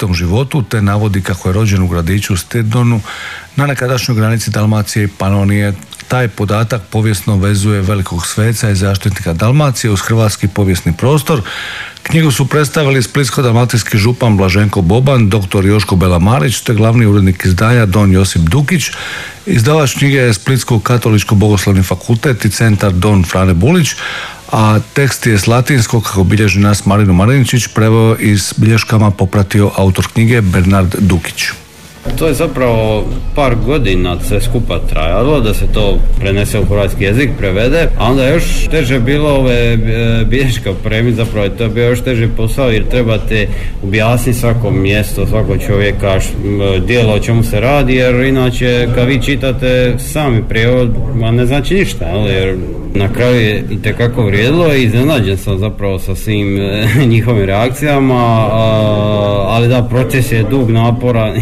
vlastitom životu, te navodi kako je rođen u gradiću Stedonu na nekadašnjoj granici Dalmacije i Panonije. Taj podatak povijesno vezuje velikog sveca i zaštitnika Dalmacije uz hrvatski povijesni prostor. Knjigu su predstavili splitsko-dalmatinski župan Blaženko Boban, dr. Joško Belamarić te glavni urednik izdanja Don Josip Dukić. Izdavač knjige je Splitsko-katoličko-bogoslovni fakultet i centar Don Frane Bulić, a tekst je s latinskog, kako bilježi nas Marino Mariničić, preveo i s bilješkama popratio autor knjige Bernard Dukić. To je zapravo par godina sve skupa trajalo da se to prenese u hrvatski jezik, prevede, a onda još teže bilo ove bilješke opremiti, zapravo to je bio još teži posao jer trebate objasniti svako mjesto, svako čovjeka, djelo o čemu se radi, jer inače kad vi čitate sami prijevod, ne znači ništa, jer na kraju je itekako vrijedilo i iznenađen sam zapravo sa svim njihovim reakcijama, ali da, proces je dug, naporan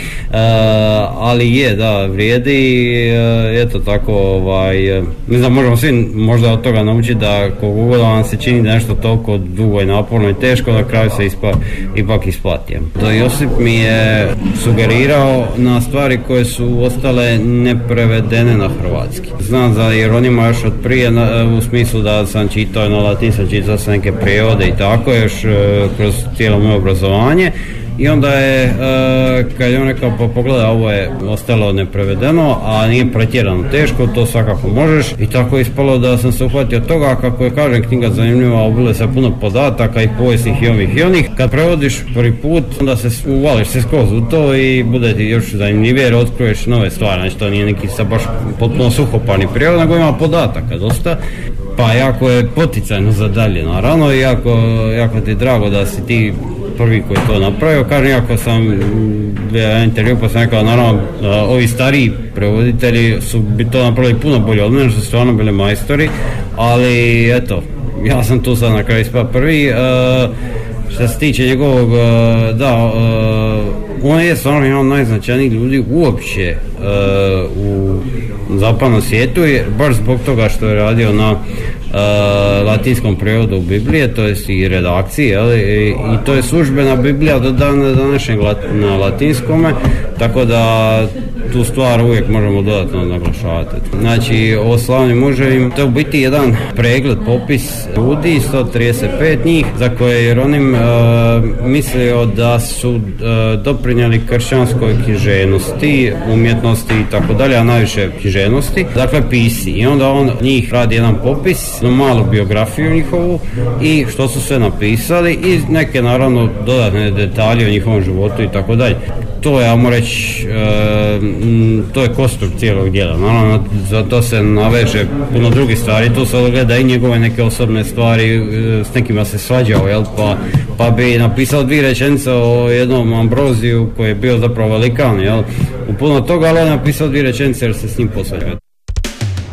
ali je, da, vrijedi, eto tako, ne znam, možemo svi možda od toga naučiti da koliko vam se čini da nešto toliko dugo i naporno i teško, na kraju se ipak isplati. Da, Josip mi je sugerirao na stvari koje su ostale neprevedene na hrvatski. Znam da, jer on ima još od prije, u smislu da sam čitao na latinskom, čitao sam neke prijevode i tako, još kroz cijelo moje obrazovanje. I onda je, kad je on rekao, pa pogledaj, ovo je ostalo neprevedeno, a nije pretjerano teško, to svakako možeš. I tako je ispalo da sam se uhvatio toga, kako je, kažem, knjiga zanimljiva, obile se puno podataka i povijesnih i ovih i onih. Kad prevodiš prvi put, onda se uvališ se skroz u to i bude ti još zanimljivije jer otkruješ nove stvari. Znači, to nije neki sad baš potpuno suhopani prijevod, nego ima podataka dosta. Pa jako je poticajno za dalje, naravno, i jako ti je drago da si ti prvi koji to napravio. Kažem, iako sam intervju pa sam rekao, naravno, ovi stariji prevoditelji bi to napravili puno bolje od mene, što su stvarno bili majstori, ali eto, ja sam tu sad na kraju ispao prvi. Što se tiče njegovog, on je stvarno jedan od najznačajnijih ljudi uopće u zapadnom svijetu, baš zbog toga što je radio na latinskom prijevodu Biblije, to jest i redakciji, i to je službena Biblija do dana današnjeg na latinskome, tako da tu stvar uvijek možemo dodatno naglašavati. Znači, o slavnim muževima, to je u biti jedan pregled, popis ljudi, 135 njih, za koje je Jeronim mislio da su doprinijeli kršćanskoj književnosti, umjetnosti i tako dalje, a najviše književnosti, dakle pisci. I onda on njih radi jedan popis, malu biografiju njihovu i što su sve napisali i neke, naravno, dodatne detalje o njihovom životu i tako dalje. To je, ajmo reći, to je kostur cijelog djela. Naravno, za to se naveže puno drugih stvari. Tu se gleda i njegove neke osobne stvari, s nekima se svađao, pa bi napisao 2 rečenice o jednom Ambroziju koji je bio zapravo velikan, u puno toga, ali je napisao 2 rečenice jer se s njim posvađao.